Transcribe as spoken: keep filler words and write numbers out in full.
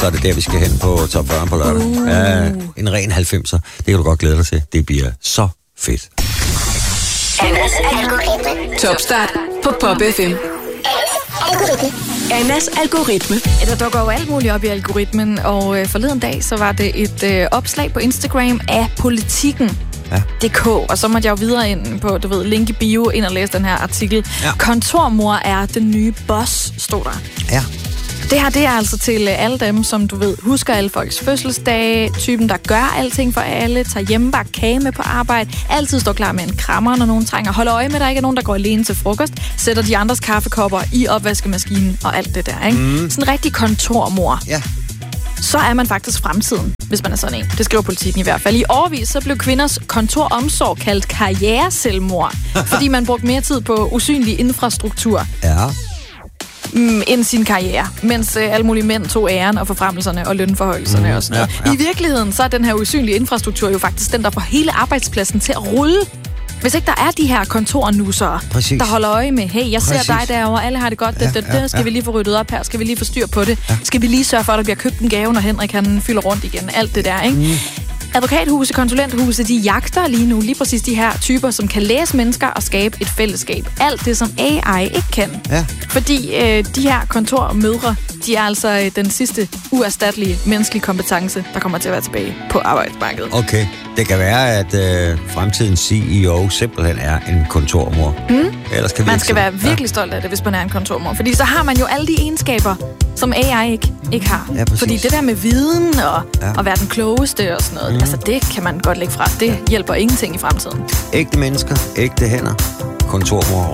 så er det der, vi skal hen på top fyrre på lørdag. Uh. Ja, en ren halvfemser. Det kan du godt glæde dig til. Det bliver så fedt. Annas algoritme. Topstart på Pop F M. Annas algoritme. Ja, der dukker jo alt muligt op i algoritmen, og øh, forleden dag, så var det et øh, opslag på Instagram af Politikken. Ja. D K, og så måtte jeg jo videre ind på, du ved, link i bio, ind og læse den her artikel. Ja. Kontormor er den nye boss, stod der. Ja. Det her, det er altså til alle dem, som du ved, husker alle folks fødselsdage, typen, der gør alting for alle, tager hjemmebagt kage med på arbejde, altid står klar med en krammer, når nogen trænger, holder øje med, at der ikke er nogen, der går alene til frokost, sætter de andres kaffekopper i opvaskemaskinen og alt det der, ikke? Mm. Sådan en rigtig kontormor. Ja. Så er man faktisk fremtiden, hvis man er sådan en. Det skriver Politikken i hvert fald. I årevis så blev kvinders kontoromsorg kaldt karriereselvmord, fordi man brugte mere tid på usynlig infrastruktur. Ja. Mm, end sin karriere, mens øh, alle mulige mænd tog æren og forfremmelserne og lønforhøjelserne mm, og sådan noget. Ja, ja. I virkeligheden, så er den her usynlige infrastruktur jo faktisk den, der får hele arbejdspladsen til at rulle. Hvis ikke der er de her kontornusere, der holder øje med, hey, jeg ser Præcis. dig derovre, alle har det godt, det, ja, det, det, skal ja. vi lige få ryddet op her, skal vi lige få styr på det, ja. skal vi lige sørge for, at der bliver købt en gave, når Henrik han fylder rundt igen, alt det der, ikke? Mm. Advokathuse, konsulenthuse, de jagter lige nu lige præcis de her typer, som kan læse mennesker og skabe et fællesskab. Alt det, som A I ikke kan. Ja. Fordi øh, de her kontormødre, de er altså øh, den sidste uerstattelige menneskelige kompetence, der kommer til at være tilbage på arbejdsmarkedet. Okay. Det kan være, at øh, fremtidens C E O simpelthen er en kontormor. Mm. Ellers kan vi man skal ikke være virkelig stolt af det, hvis man er en kontormor. Fordi så har man jo alle de egenskaber, som A I ikke, ikke har. Ja, fordi det der med viden og ja. at være den klogeste og sådan noget, mm. altså det kan man godt lægge fra. Det hjælper ingenting i fremtiden. Ægte mennesker, ægte hænder, kontormor.